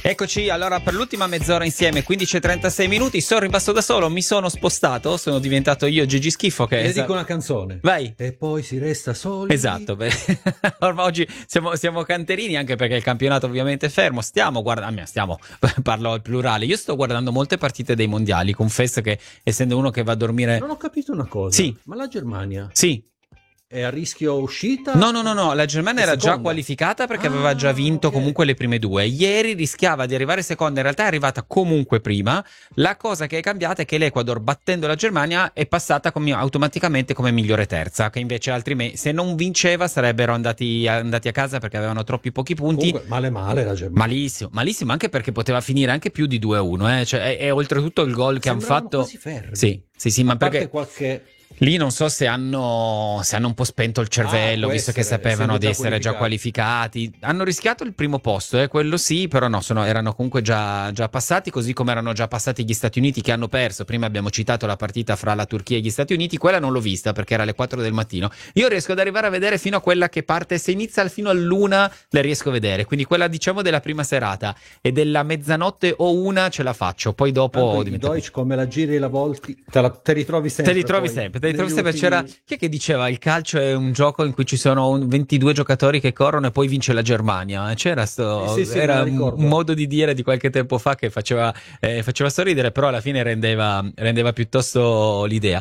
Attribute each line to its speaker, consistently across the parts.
Speaker 1: Eccoci, allora per l'ultima mezz'ora insieme, 15:36 minuti, sono rimasto da solo, mi sono spostato, sono diventato io Gigi Schifo che...
Speaker 2: Le dico una canzone.
Speaker 1: Vai.
Speaker 2: E poi si resta soli.
Speaker 1: Esatto, beh, ormai oggi siamo canterini, anche perché il campionato ovviamente è fermo, parlo al plurale, io sto guardando molte partite dei mondiali, confesso che essendo uno che va a dormire...
Speaker 2: Non ho capito una cosa.
Speaker 1: Sì.
Speaker 2: Ma la Germania?
Speaker 1: Sì.
Speaker 2: È a rischio uscita?
Speaker 1: No, la Germania era
Speaker 2: seconda.
Speaker 1: già qualificata perché aveva già vinto comunque le prime due. Ieri rischiava di arrivare seconda, in realtà è arrivata comunque prima. La cosa che è cambiata è che l'Ecuador, battendo la Germania, è passata automaticamente come migliore terza, che invece altrimenti se non vinceva sarebbero andati a casa perché avevano troppi pochi punti.
Speaker 2: Comunque, male la Germania.
Speaker 1: Malissimo, anche perché poteva finire anche più di 2-1, Cioè, è oltretutto il gol che hanno fatto.
Speaker 2: Quasi fermi.
Speaker 1: Sì, ma perché
Speaker 2: qualche...
Speaker 1: Lì non so se hanno un po' spento il cervello, visto che sapevano di essere già qualificati. Hanno rischiato il primo posto, quello sì, però no, erano comunque già passati, così come erano già passati gli Stati Uniti che hanno perso. Prima abbiamo citato la partita fra la Turchia e gli Stati Uniti, quella non l'ho vista perché era alle 4 del mattino. Io riesco ad arrivare a vedere fino a quella che parte, se inizia fino all'1 la riesco a vedere, quindi quella diciamo della prima serata, e della mezzanotte o una ce la faccio, poi dopo...
Speaker 2: I Deutsch come la giri e la volti, te ritrovi sempre.
Speaker 1: Te li trovi sempre. C'era chi è che diceva il calcio è un gioco in cui ci sono 22 giocatori che corrono e poi vince la Germania. C'era era un modo di dire di qualche tempo fa che faceva sorridere, però alla fine rendeva piuttosto l'idea.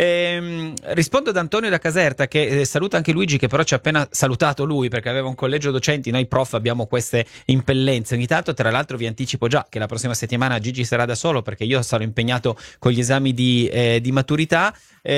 Speaker 1: Rispondo ad Antonio da Caserta che saluta anche Luigi, che però ci ha appena salutato lui perché aveva un collegio docenti. Noi prof abbiamo queste impellenze ogni tanto. Tra l'altro vi anticipo già che la prossima settimana Gigi sarà da solo perché io sarò impegnato con gli esami di maturità.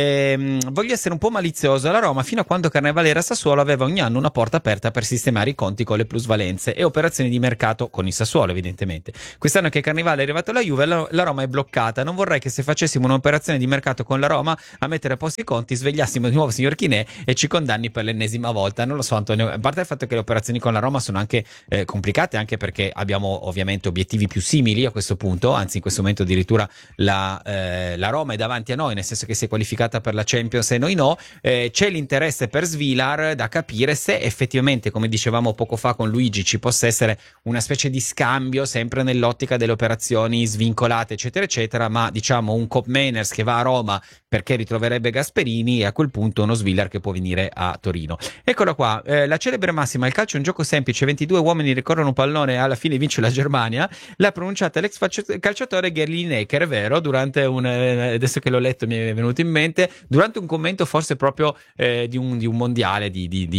Speaker 1: Voglio essere un po' malizioso. La Roma fino a quando Carnevale era a Sassuolo aveva ogni anno una porta aperta per sistemare i conti con le plusvalenze e operazioni di mercato con il Sassuolo, evidentemente. Quest'anno che Carnevale è arrivato alla Juve, la Roma è bloccata. Non vorrei che se facessimo un'operazione di mercato con la Roma a mettere a posto i conti svegliassimo di nuovo signor Chinè e ci condanni per l'ennesima volta. Non lo so, Antonio, a parte il fatto che le operazioni con la Roma sono anche complicate, anche perché abbiamo ovviamente obiettivi più simili a questo punto, anzi in questo momento addirittura la Roma è davanti a noi, nel senso che si è qualificata per la Champions e noi no. C'è l'interesse per Svilar, da capire se effettivamente, come dicevamo poco fa con Luigi, ci possa essere una specie di scambio sempre nell'ottica delle operazioni svincolate eccetera eccetera, ma diciamo un Koop Meiners che va a Roma perché ritroverebbe Gasperini e a quel punto uno Svilar che può venire a Torino. Eccola qua, la celebre massima: il calcio è un gioco semplice, 22 uomini ricorrono un pallone e alla fine vince la Germania, l'ha pronunciata l'ex calciatore Gary Lineker, è vero, durante adesso che l'ho letto mi è venuto in mente, durante un commento forse proprio di un mondiale di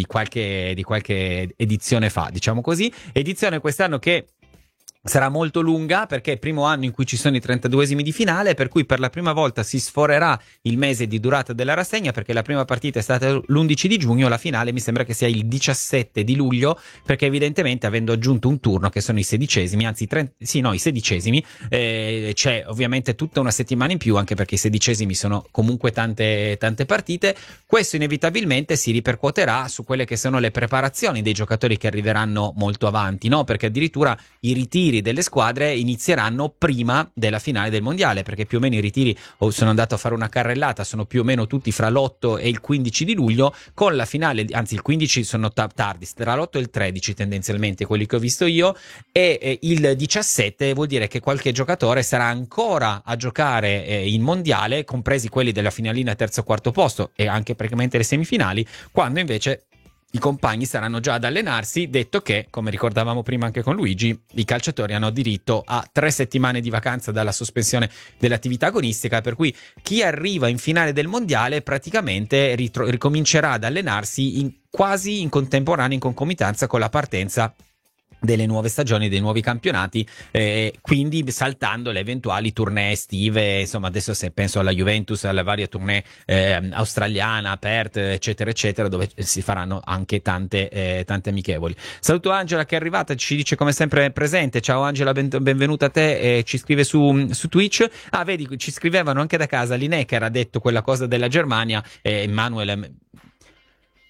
Speaker 1: qualche edizione fa, diciamo così, edizione quest'anno che sarà molto lunga perché è il primo anno in cui ci sono i 32esimi di finale, per cui per la prima volta si sforerà il mese di durata della rassegna, perché la prima partita è stata l'11 di giugno, la finale mi sembra che sia il 17 di luglio, perché evidentemente avendo aggiunto un turno che sono i 16esimi, anzi i 16esimi, c'è ovviamente tutta una settimana in più, anche perché i 16esimi sono comunque tante partite. Questo inevitabilmente si ripercuoterà su quelle che sono le preparazioni dei giocatori che arriveranno molto avanti, no? Perché addirittura i ritiri delle squadre inizieranno prima della finale del mondiale, perché più o meno i ritiri, sono andato a fare una carrellata, sono più o meno tutti fra l'8 e il 15 di luglio, con la finale, anzi il 15 sono tardi, tra l'8 e il 13 tendenzialmente quelli che ho visto io, e il 17 vuol dire che qualche giocatore sarà ancora a giocare in mondiale, compresi quelli della finalina terzo o quarto posto e anche praticamente le semifinali, quando invece i compagni saranno già ad allenarsi, detto che, come ricordavamo prima anche con Luigi, i calciatori hanno diritto a 3 settimane di vacanza dalla sospensione dell'attività agonistica, per cui chi arriva in finale del mondiale praticamente ricomincerà ad allenarsi quasi in contemporanea, in concomitanza con la partenza delle nuove stagioni, dei nuovi campionati, quindi saltando le eventuali tournée estive. Insomma, adesso se penso alla Juventus, alle varie tournée australiana, Perth, eccetera eccetera, dove si faranno anche tante amichevoli. Saluto Angela che è arrivata, ci dice come sempre presente. Ciao Angela, benvenuta a te, ci scrive su Twitch. Vedi, ci scrivevano anche da casa. Lineker ha detto quella cosa della Germania, Emanuele.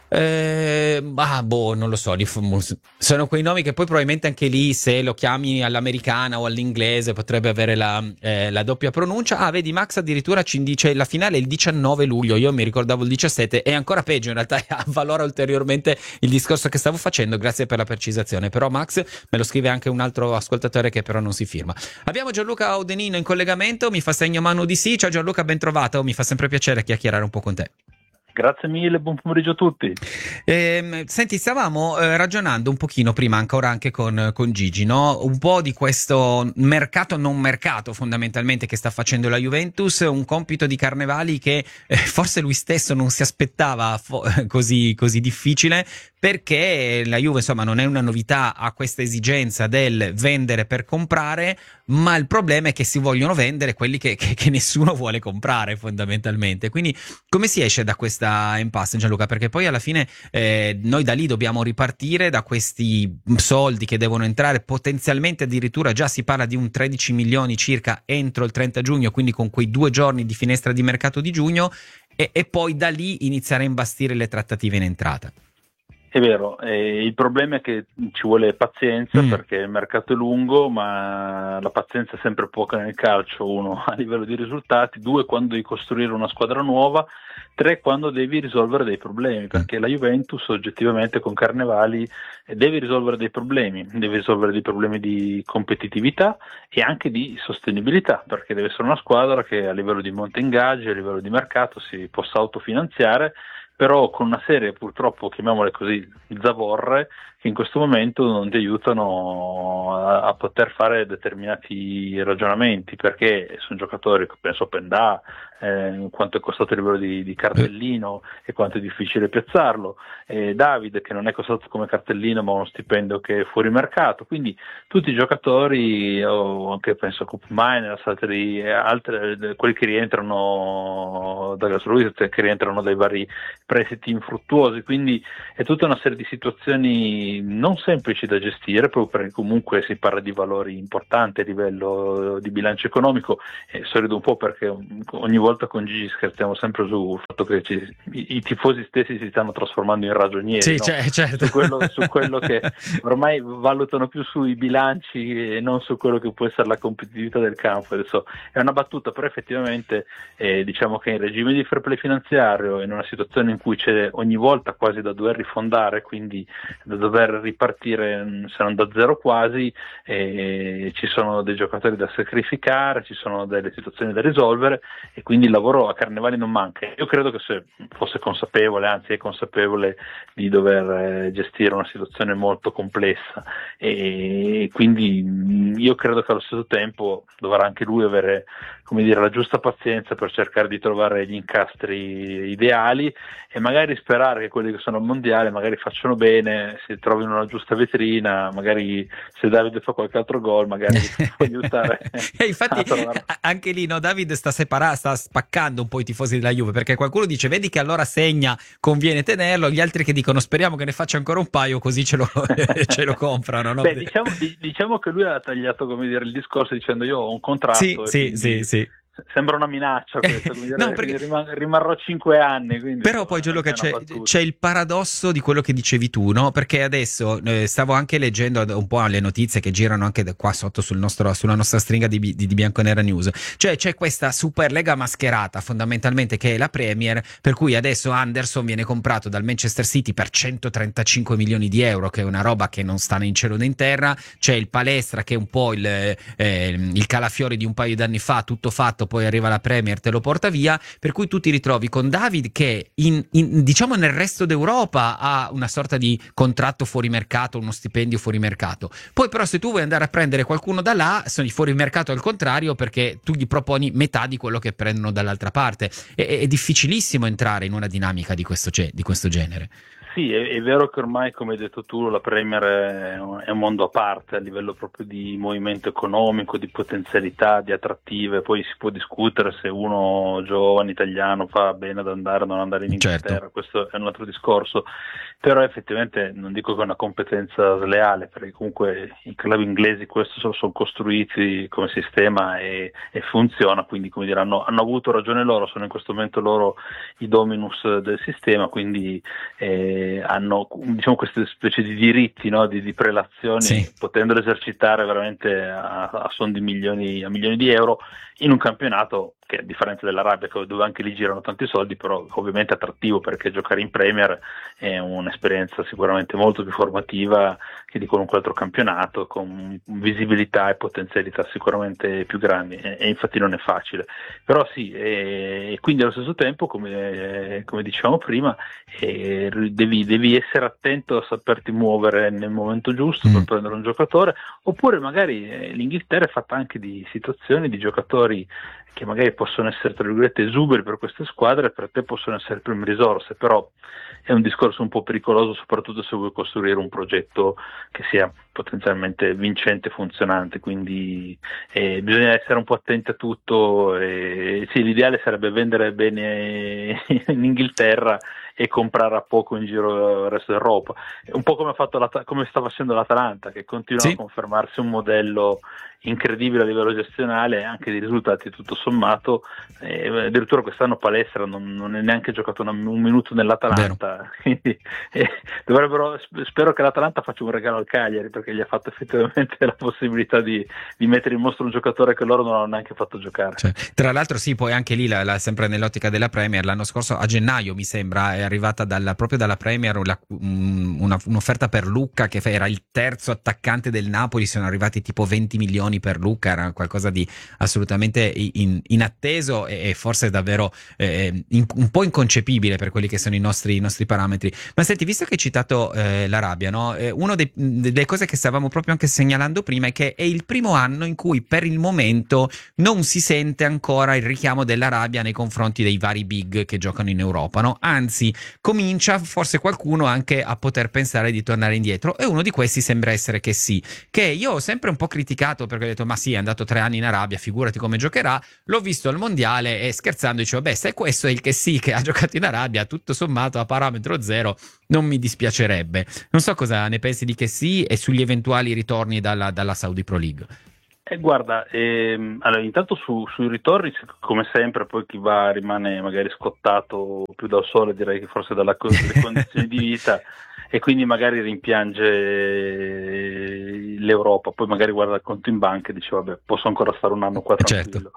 Speaker 1: Non lo so, sono quei nomi che poi probabilmente anche lì, se lo chiami all'americana o all'inglese, potrebbe avere la doppia pronuncia. Vedi, Max addirittura ci dice la finale è il 19 luglio, io mi ricordavo il 17, è ancora peggio, in realtà avvalora ulteriormente il discorso che stavo facendo, grazie per la precisazione. Però Max me lo scrive anche un altro ascoltatore che però non si firma. Abbiamo Gianluca Audenino in collegamento, mi fa segno mano di sì. Ciao Gianluca, ben trovato, mi fa sempre piacere chiacchierare un po' con te.
Speaker 3: Grazie mille, buon pomeriggio a tutti.
Speaker 1: Senti, stavamo ragionando un pochino prima, ancora anche con Gigi, no? Un po' di questo mercato non mercato fondamentalmente che sta facendo la Juventus, un compito di Carnevali che forse lui stesso non si aspettava così difficile, perché la Juve insomma non è una novità, ha questa esigenza del vendere per comprare, ma il problema è che si vogliono vendere quelli che nessuno vuole comprare fondamentalmente. Quindi come si esce da questa impasse, Gianluca? Perché poi alla fine noi da lì dobbiamo ripartire da questi soldi che devono entrare, potenzialmente addirittura già si parla di un 13 milioni circa entro il 30 giugno, quindi con quei 2 giorni di finestra di mercato di giugno, e poi da lì iniziare a imbastire le trattative in entrata.
Speaker 3: È vero, il problema è che ci vuole pazienza perché il mercato è lungo, ma la pazienza è sempre poca nel calcio, 1 a livello di risultati, 2 quando devi costruire una squadra nuova, 3 quando devi risolvere dei problemi, perché la Juventus oggettivamente con Carnevali deve risolvere dei problemi di competitività e anche di sostenibilità, perché deve essere una squadra che a livello di monte ingaggi, a livello di mercato si possa autofinanziare, però con una serie purtroppo, chiamiamole così, zavorre, che in questo momento non ti aiutano a poter fare determinati ragionamenti, perché sono giocatori, penso Pendà, quanto è costato il livello di cartellino e quanto è difficile piazzarlo, David che non è costato come cartellino ma uno stipendio che è fuori mercato, quindi tutti i giocatori, o anche penso a Cup Miners, quelli che rientrano da Gasluis, che rientrano dai vari prestiti infruttuosi, quindi è tutta una serie di situazioni non semplici da gestire, proprio perché comunque si parla di valori importanti a livello di bilancio economico, e sorrido un po' perché ogni volta con Gigi scherziamo sempre sul fatto che i tifosi stessi si stanno trasformando in ragionieri,
Speaker 1: sì,
Speaker 3: no?
Speaker 1: certo.
Speaker 3: su quello che ormai valutano più sui bilanci e non su quello che può essere la competitività del campo. Adesso è una battuta, però effettivamente diciamo che in regime di fair play finanziario, in una situazione in cui c'è ogni volta quasi da dover rifondare, quindi da dover ripartire se non da zero quasi, ci sono dei giocatori da sacrificare, ci sono delle situazioni da risolvere e quindi il lavoro a Carnevali non manca. Io credo che se fosse consapevole, anzi è consapevole di dover gestire una situazione molto complessa, e quindi io credo che allo stesso tempo dovrà anche lui avere, come dire, la giusta pazienza per cercare di trovare gli incastri ideali e magari sperare che quelli che sono al mondiale magari facciano bene, si trovino una giusta vetrina, magari se Davide fa qualche altro gol magari può aiutare.
Speaker 1: Infatti anche lì no, David sta spaccando un po' i tifosi della Juve, perché qualcuno dice vedi che allora segna, conviene tenerlo, gli altri che dicono speriamo che ne faccia ancora un paio così ce lo comprano, no?
Speaker 3: Beh, diciamo che lui ha tagliato, come dire, il discorso dicendo io ho un contratto.
Speaker 1: Sì.
Speaker 3: Sembra una minaccia questa,
Speaker 1: no, perché
Speaker 3: rimarrò 5 anni. Quindi,
Speaker 1: però poi Gianluca c'è il paradosso di quello che dicevi tu, no? Perché adesso stavo anche leggendo un po' le notizie che girano anche qua sotto sulla nostra stringa di Bianconera News. Cioè c'è questa Superlega mascherata fondamentalmente che è la Premier, per cui adesso Anderson viene comprato dal Manchester City per 135 milioni di euro, che è una roba che non sta né in cielo né in terra. C'è il Palestra che è un po' il calafiori di un paio d'anni fa, tutto fatto, poi arriva la Premier, te lo porta via, per cui tu ti ritrovi con David che diciamo nel resto d'Europa ha una sorta di contratto fuori mercato, uno stipendio fuori mercato. Poi però se tu vuoi andare a prendere qualcuno da là, sono i fuori mercato al contrario, perché tu gli proponi metà di quello che prendono dall'altra parte. È difficilissimo entrare in una dinamica di questo genere.
Speaker 3: Sì, è vero che ormai, come hai detto tu, la Premier è un mondo a parte a livello proprio di movimento economico, di potenzialità, di attrattive. Poi si può discutere se uno giovane italiano fa bene ad andare o non andare in Inghilterra, certo. Questo è un altro discorso, però effettivamente non dico che è una competenza sleale, perché comunque i club inglesi questo sono costruiti come sistema e funziona, quindi come dire, hanno avuto ragione loro, sono in questo momento loro i dominus del sistema, quindi hanno, diciamo, queste specie di diritti, no? di prelazioni, sì, potendolo esercitare veramente a son di milioni, a milioni di euro in un campionato che, a differenza dell'Arabia, dove anche lì girano tanti soldi, però ovviamente attrattivo, perché giocare in Premier è un'esperienza sicuramente molto più formativa che di qualunque altro campionato, con visibilità e potenzialità sicuramente più grandi, e infatti non è facile. Però sì, e quindi allo stesso tempo, come dicevamo prima, devi essere attento a saperti muovere nel momento giusto per prendere un giocatore, oppure magari l'Inghilterra è fatta anche di situazioni, di giocatori che magari possono essere, tra virgolette, esuberi per queste squadre, per te possono essere prime risorse, però è un discorso un po' pericoloso, soprattutto se vuoi costruire un progetto che sia potenzialmente vincente e funzionante, quindi bisogna essere un po' attenti a tutto. Sì, l'ideale sarebbe vendere bene in Inghilterra e comprare a poco in giro il resto d'Europa, un po' come sta facendo l'Atalanta, che continua a confermarsi un modello incredibile a livello gestionale e anche di risultati tutto sommato. Addirittura quest'anno Palestra non è neanche giocato un minuto nell'Atalanta, quindi spero che l'Atalanta faccia un regalo al Cagliari, perché gli ha fatto effettivamente la possibilità di mettere in mostra un giocatore che loro non hanno neanche fatto giocare.
Speaker 1: Tra l'altro sì, poi anche lì sempre nell'ottica della Premier, l'anno scorso a gennaio mi sembra è arrivata proprio dalla Premier un'offerta per Lucca, che era il terzo attaccante del Napoli, sono arrivati tipo 20 milioni per Lucca, era qualcosa di assolutamente inatteso e forse davvero un po' inconcepibile per quelli che sono i nostri parametri. Ma senti, visto che hai citato l'Arabia, no? Una delle cose che stavamo proprio anche segnalando prima è che è il primo anno in cui per il momento non si sente ancora il richiamo dell'Arabia nei confronti dei vari big che giocano in Europa, no? Anzi, comincia forse qualcuno anche a poter pensare di tornare indietro, e uno di questi sembra essere che sì, che io ho sempre un po' criticato, perché ho detto ma sì, è andato 3 anni in Arabia, figurati come giocherà. L'ho visto al mondiale e scherzando dicevo, beh, se questo è il che sì che ha giocato in Arabia, tutto sommato a parametro zero non mi dispiacerebbe. Non so cosa ne pensi di che sì e sugli eventuali ritorni dalla Saudi Pro League.
Speaker 3: Guarda, allora, intanto sui ritorni, come sempre, poi chi va rimane magari scottato più dal sole, direi che forse dalle condizioni di vita, e quindi magari rimpiange l'Europa, poi magari guarda il conto in banca e dice vabbè, posso ancora stare un anno qua tranquillo.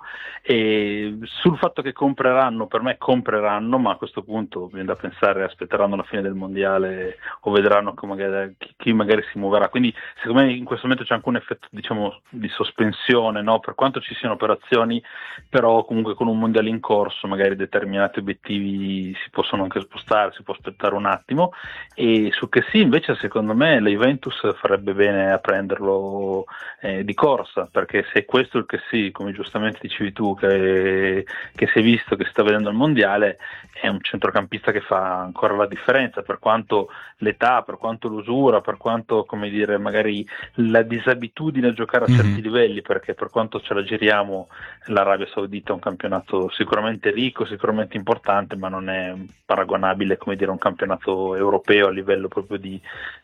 Speaker 3: E sul fatto che compreranno, per me compreranno, ma a questo punto viene da pensare aspetteranno la fine del mondiale o vedranno che magari, chi magari si muoverà. Quindi secondo me in questo momento c'è anche un effetto, diciamo, di sospensione, no? Per quanto ci siano operazioni, però comunque con un mondiale in corso magari determinati obiettivi si possono anche spostare, si può aspettare un attimo. E su che sì, invece, secondo me la Juventus farebbe bene a prenderlo di corsa, perché se questo è il che sì, come giustamente dicevi tu, che si è visto, che si sta vedendo al mondiale, è un centrocampista che fa ancora la differenza, per quanto l'età, per quanto l'usura, per quanto, come dire, magari la disabitudine a giocare a certi livelli, perché per quanto ce la giriamo, l'Arabia Saudita è un campionato sicuramente ricco, sicuramente importante, ma non è paragonabile, come dire, a un campionato europeo a livello proprio di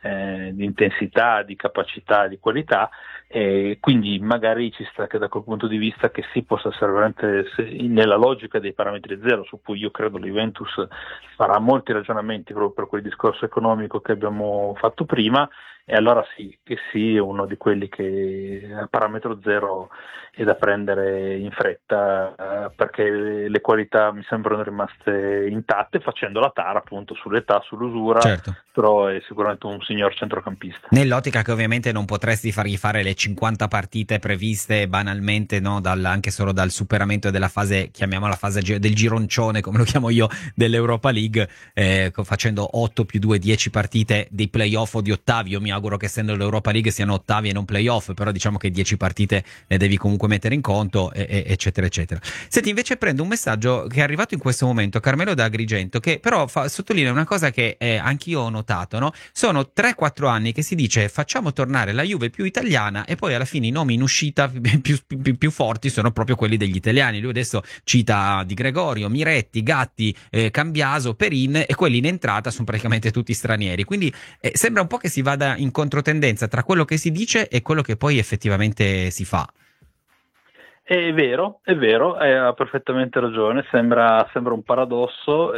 Speaker 3: intensità, di capacità, di qualità. E quindi magari ci sta che da quel punto di vista che si possa essere veramente nella logica dei parametri zero, su cui io credo la Juventus farà molti ragionamenti proprio per quel discorso economico che abbiamo fatto prima, e allora sì, che sì, è uno di quelli che a parametro zero è da prendere in fretta, perché le qualità mi sembrano rimaste intatte, facendo la tara appunto sull'età, sull'usura, però è sicuramente un signor centrocampista.
Speaker 1: Nell'ottica che ovviamente non potresti fargli fare le 50 partite previste banalmente, no? Anche solo dal superamento della fase, chiamiamola fase del gironcione, come lo chiamo io, dell'Europa League, facendo 8 più 2, 10 partite dei playoff o di ottavi. Io mi auguro che essendo l'Europa League siano ottavi e non playoff, però diciamo che 10 partite le devi comunque mettere in conto, eccetera eccetera. Senti, invece prendo un messaggio che è arrivato in questo momento, Carmelo da Agrigento, che però sottolinea una cosa che anch'io ho notato, no? Sono 3-4 anni che si dice facciamo tornare la Juve più italiana, e poi alla fine i nomi in uscita più forti sono proprio quelli degli italiani. Lui adesso cita Di Gregorio, Miretti, Gatti, Cambiaso, Perin, e quelli in entrata sono praticamente tutti stranieri, quindi sembra un po' che si vada in controtendenza tra quello che si dice e quello che poi effettivamente si fa.
Speaker 3: È vero, ha perfettamente ragione, sembra un paradosso,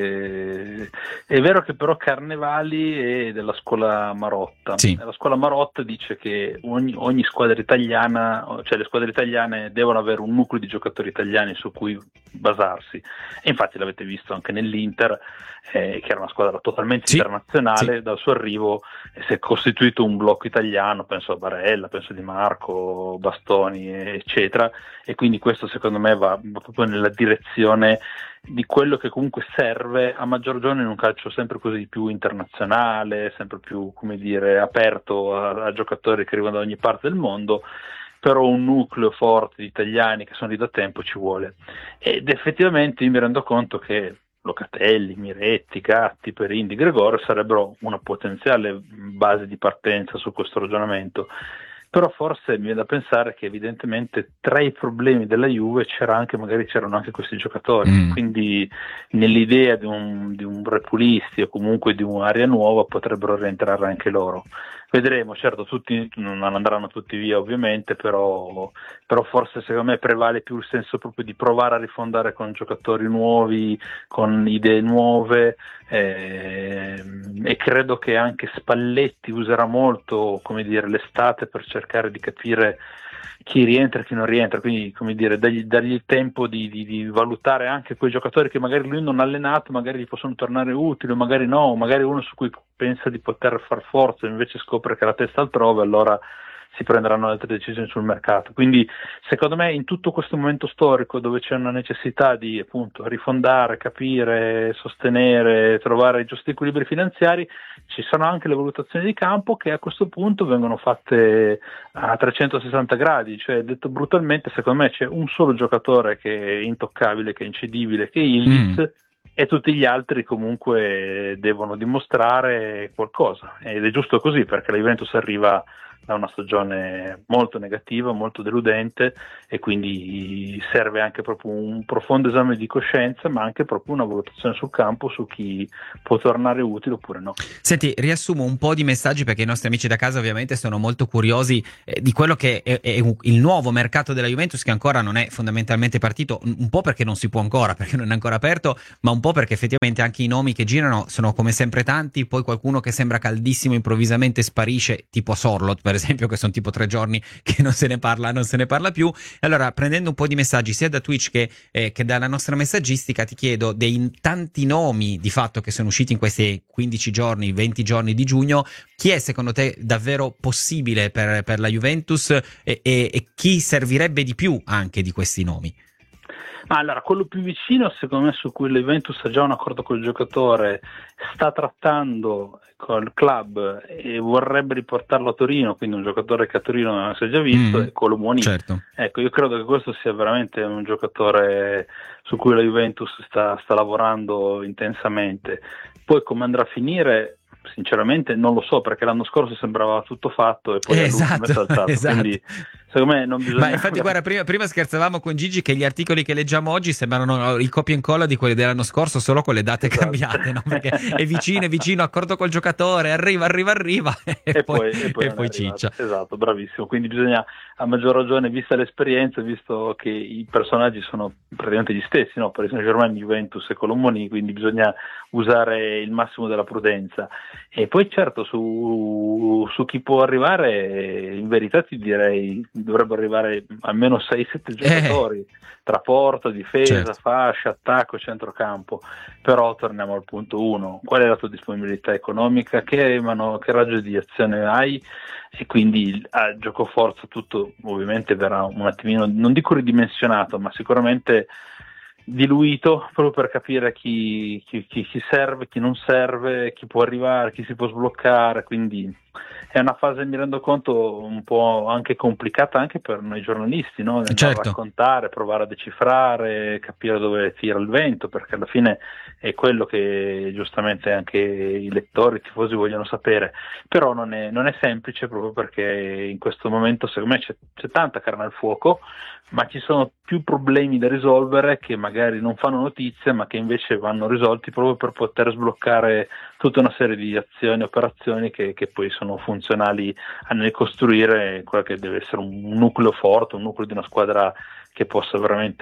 Speaker 3: è vero che però Carnevali è della scuola Marotta.
Speaker 1: Sì.
Speaker 3: La scuola Marotta dice che ogni squadra italiana, cioè le squadre italiane devono avere un nucleo di giocatori italiani su cui basarsi, e infatti l'avete visto anche nell'Inter, che era una squadra totalmente internazionale. Sì. Dal suo arrivo si è costituito un blocco italiano, penso a Barella, penso a Di Marco, Bastoni, eccetera, e quindi questo secondo me va proprio nella direzione di quello che comunque serve, a maggior ragione in un calcio sempre così più internazionale, sempre più, come dire, aperto a giocatori che arrivano da ogni parte del mondo. Però un nucleo forte di italiani che sono lì da tempo ci vuole, ed effettivamente io mi rendo conto che Locatelli, Miretti, Gatti, Perin, Di Gregorio sarebbero una potenziale base di partenza su questo ragionamento. Però forse mi viene da pensare che evidentemente tra i problemi della Juve c'erano anche questi giocatori, quindi nell'idea di un Repulisti o comunque di un'area nuova potrebbero rientrare anche loro. Vedremo, certo, tutti non andranno tutti via ovviamente, però forse secondo me prevale più il senso proprio di provare a rifondare con giocatori nuovi, con idee nuove, e credo che anche Spalletti userà molto, come dire, l'estate per cercare di capire chi rientra e chi non rientra, quindi, come dire, dargli il tempo di valutare anche quei giocatori che magari lui non ha allenato, magari gli possono tornare utili, magari no, magari uno su cui pensa di poter far forza invece scopre che la testa altrove, allora si prenderanno altre decisioni sul mercato. Quindi secondo me in tutto questo momento storico dove c'è una necessità di appunto rifondare, capire, sostenere, trovare i giusti equilibri finanziari, ci sono anche le valutazioni di campo che a questo punto vengono fatte a 360 gradi, cioè detto brutalmente secondo me c'è un solo giocatore che è intoccabile, che è incedibile, che è Ildiz, e tutti gli altri comunque devono dimostrare qualcosa, ed è giusto così perché la Juventus arriva da una stagione molto negativa, molto deludente, e quindi serve anche proprio un profondo esame di coscienza, ma anche proprio una valutazione sul campo su chi può tornare utile oppure no.
Speaker 1: Senti, riassumo un po' di messaggi perché i nostri amici da casa ovviamente sono molto curiosi di quello che è il nuovo mercato della Juventus, che ancora non è fondamentalmente partito, un po' perché non si può ancora, perché non è ancora aperto, ma un po' perché effettivamente anche i nomi che girano sono come sempre tanti, poi qualcuno che sembra caldissimo improvvisamente sparisce, tipo Sorloth per esempio, che sono tipo 3 giorni che non se ne parla più. Allora, prendendo un po' di messaggi sia da Twitch che dalla nostra messaggistica, ti chiedo dei tanti nomi di fatto che sono usciti in questi 15 giorni, 20 giorni di giugno, chi è secondo te davvero possibile per la Juventus e chi servirebbe di più anche di questi nomi?
Speaker 3: Allora, quello più vicino secondo me, su cui la Juventus ha già un accordo col giocatore, sta trattando col club e vorrebbe riportarlo a Torino, quindi un giocatore che a Torino non si è già visto, è Colomoni.
Speaker 1: Certo.
Speaker 3: Ecco, io credo che questo sia veramente un giocatore su cui la Juventus sta lavorando intensamente. Poi come andrà a finire, sinceramente non lo so, perché l'anno scorso sembrava tutto fatto e poi è saltato.
Speaker 1: Esatto.
Speaker 3: Quindi secondo me non bisogna...
Speaker 1: Ma infatti guarda, prima scherzavamo con Gigi che gli articoli che leggiamo oggi sembrano il copia e incolla di quelli dell'anno scorso, solo con le date cambiate, no? Perché è vicino, accordo col giocatore, arriva e poi ciccia.
Speaker 3: Esatto, bravissimo. Quindi bisogna, a maggior ragione, vista l'esperienza, visto che i personaggi sono praticamente gli stessi, no? Paris Saint-Germain, Juventus e Colomoni, quindi bisogna usare il massimo della prudenza. E poi certo su chi può arrivare, in verità ti direi dovrebbero arrivare almeno 6-7 giocatori tra porta, difesa, certo, fascia, attacco, centrocampo. Però torniamo al punto 1: qual è la tua disponibilità economica, che raggio di azione hai? E quindi a gioco forza tutto ovviamente verrà un attimino, non dico ridimensionato, ma sicuramente diluito, proprio per capire chi serve, chi non serve, chi può arrivare, chi si può sbloccare. Quindi è una fase, mi rendo conto, un po' anche complicata anche per noi giornalisti, no?
Speaker 1: Certo.
Speaker 3: Raccontare, provare a decifrare, capire dove tira il vento, perché alla fine è quello che giustamente anche i lettori, i tifosi vogliono sapere. Però non è semplice, proprio perché in questo momento secondo me c'è tanta carne al fuoco, ma ci sono più problemi da risolvere che magari non fanno notizia, ma che invece vanno risolti proprio per poter sbloccare tutta una serie di azioni, operazioni che poi sono fondamentali funzionali nel costruire quello che deve essere un nucleo forte, un nucleo di una squadra che possa veramente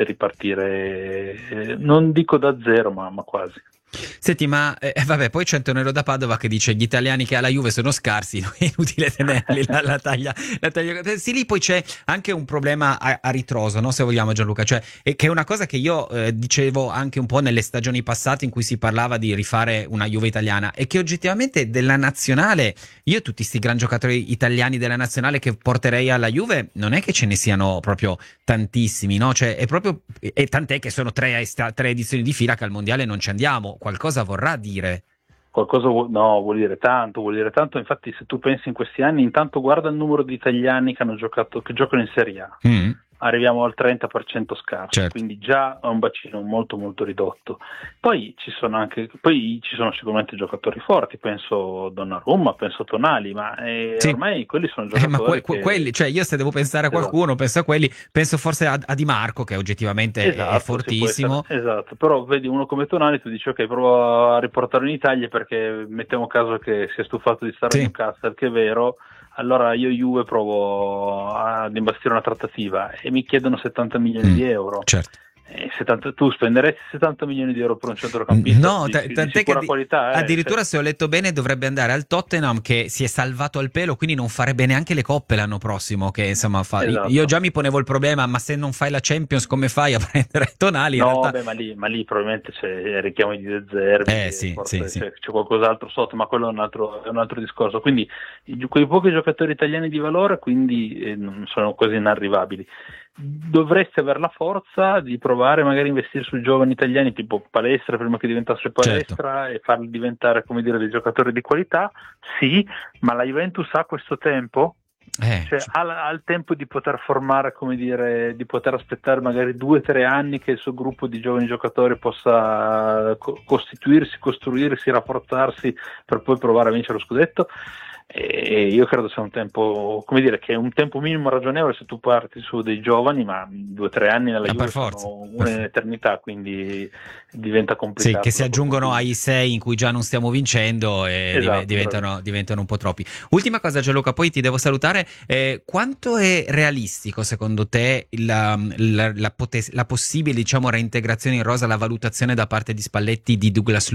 Speaker 3: ripartire, non dico da zero, ma quasi.
Speaker 1: Senti, ma vabbè, poi c'è Antonello da Padova che dice gli italiani che alla Juve sono scarsi, è inutile tenerli la taglia. Sì, lì poi c'è anche un problema a ritroso, no? Se vogliamo, Gianluca, cioè che è una cosa che io dicevo anche un po' nelle stagioni passate in cui si parlava di rifare una Juve italiana, e che oggettivamente della nazionale, io tutti sti gran giocatori italiani della nazionale che porterei alla Juve non è che ce ne siano proprio tantissimi, no? Cioè è proprio, e tant'è che sono tre edizioni di fila che al mondiale non ci andiamo. Qualcosa vorrà dire?
Speaker 3: Qualcosa vuol dire tanto, infatti se tu pensi in questi anni, intanto guarda il numero di italiani che giocano in Serie A. Arriviamo al 30% scarso,
Speaker 1: certo.
Speaker 3: Quindi già è un bacino molto molto ridotto. Poi ci sono sicuramente giocatori forti, penso Donnarumma, penso Tonali, ma
Speaker 1: sì.
Speaker 3: Ormai quelli sono giocatori
Speaker 1: quelli, cioè io se devo pensare a qualcuno, penso a quelli, penso forse a Di Marco, che oggettivamente è fortissimo.
Speaker 3: Esatto, però vedi uno come Tonali, tu dici ok, provo a riportarlo in Italia perché mettiamo caso che sia stufato di stare a Newcastle, che è vero. Allora io Juve provo ad imbastire una trattativa e mi chiedono 70 milioni di euro.
Speaker 1: Certo.
Speaker 3: Tu spenderesti 70 milioni di euro per un centrocampista?
Speaker 1: No, tant'è che
Speaker 3: qualità,
Speaker 1: addirittura se ho letto bene dovrebbe andare al Tottenham, che si è salvato al pelo, quindi non farebbe neanche le coppe l'anno prossimo, che insomma
Speaker 3: esatto.
Speaker 1: Io già mi ponevo il problema, ma se non fai la Champions come fai a prendere Tonali?
Speaker 3: No, ma lì probabilmente c'è richiamo di De Zerbi, c'è qualcos'altro sotto, ma quello è un altro discorso. Quindi quei pochi giocatori italiani di valore quindi sono quasi inarrivabili. Dovreste avere la forza di provare magari a investire su giovani italiani tipo Palestra prima che diventasse Palestra, e farli diventare, come dire, dei giocatori di qualità, sì, ma la Juventus ha questo tempo? Ha il tempo di poter formare, come dire, di poter aspettare magari 2 o 3 anni che il suo gruppo di giovani giocatori possa costruirsi, rafforzarsi per poi provare a vincere lo scudetto? E io credo sia un tempo, come dire, che è un tempo minimo ragionevole se tu parti su dei giovani, ma 2 o 3 anni nella Juve sono un'eternità, quindi diventa complicato.
Speaker 1: Sì, che si aggiungono ai 6 in cui già non stiamo vincendo e diventano un po' troppi. Ultima cosa, Gianluca, poi ti devo salutare. Quanto è realistico secondo te la possibile, diciamo, reintegrazione in rosa, la valutazione da parte di Spalletti di Douglas